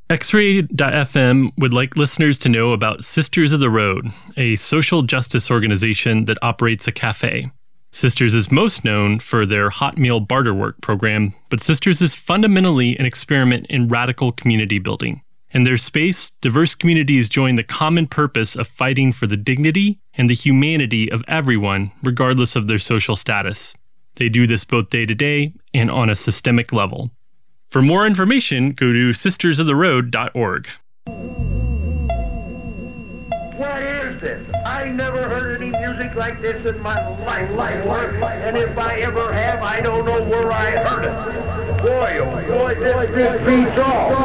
X-Ray.FM would like listeners to know about Sisters of the Road, a social justice organization that operates a cafe. Sisters is most known for their hot meal barter work program, but Sisters is fundamentally an experiment in radical community building. In their space, diverse communities join the common purpose of fighting for the dignity and the humanity of everyone, regardless of their social status. They do this both day to day and on a systemic level. For more information, go to sistersoftheroad.org. What is this? I never heard any music like this in my life. And if I ever have, I don't know where I heard it. Boy, oh boy, this beats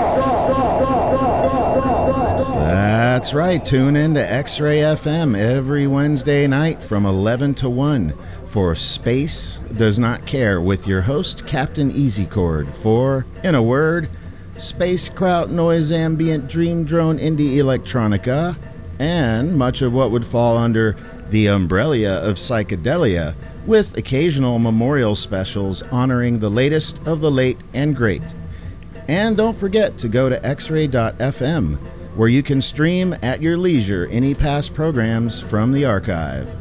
all. That's right. Tune in to X-Ray FM every Wednesday night from 11 to 1 for Space Does Not Care with your host, Captain EasyChord, for, in a word, space kraut, noise, ambient, dream drone, indie electronica, and much of what would fall under the umbrella of psychedelia, with occasional memorial specials honoring the latest of the late and great. And don't forget to go to xray.fm, where you can stream at your leisure any past programs from the archive.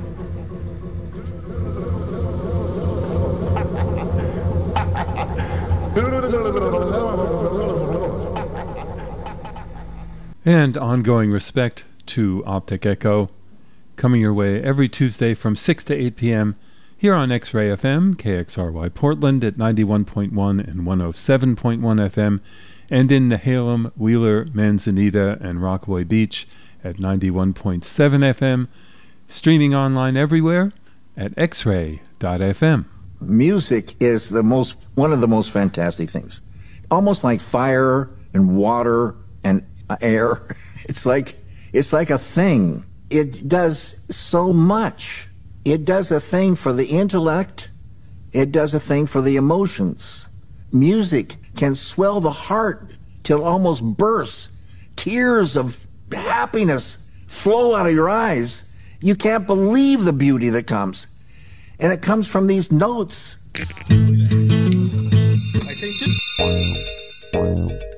And ongoing respect to Optic Echo, coming your way every Tuesday from 6 to 8 p.m. here on X-Ray FM, KXRY Portland at 91.1 and 107.1 FM, and in Nehalem, Wheeler, Manzanita, and Rockaway Beach at 91.7 FM, streaming online everywhere at xray.fm. Music is one of the most fantastic things. Almost like fire and water and air. It's like a thing. It does so much. It does a thing for the intellect. It does a thing for the emotions. Music can swell the heart till it almost bursts. Tears of happiness flow out of your eyes. You can't believe the beauty that comes. And it comes from these notes. I say